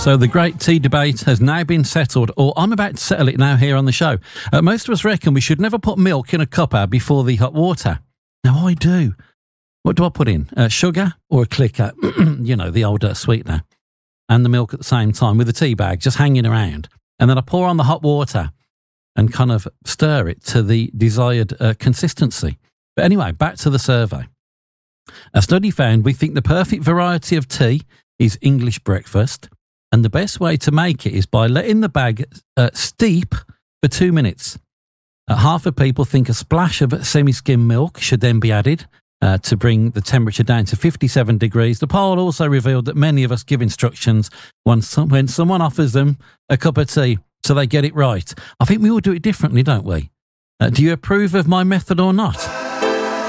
So the great tea debate has now been settled, or I'm about to settle it now here on the show. Most of us reckon we should never put milk in a cuppa before the hot water. Now, I do. What do I put in? Sugar or a clicker? You know, the older sweetener. And the milk at the same time with the tea bag just hanging around. And then I pour on the hot water and kind of stir it to the desired consistency. But anyway, back to the survey. A study found we think the perfect variety of tea is English breakfast. And the best way to make it is by letting the bag steep for 2 minutes. Half of people think a splash of semi-skim milk should then be added to bring the temperature down to 57 degrees. The poll also revealed that many of us give instructions when someone offers them a cup of tea so they get it right. I think we all do it differently, don't we? Do you approve of my method or not?